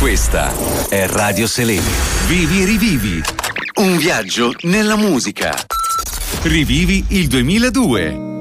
Questa è Radio Seleni. Vivi e rivivi. Un viaggio nella musica. Rivivi il 2002.